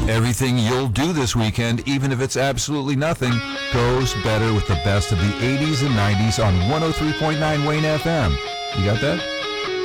Everything you'll do this weekend, even if it's absolutely nothing, goes better with the best of the 80s and 90s on 103.9 Wayne FM. You got that?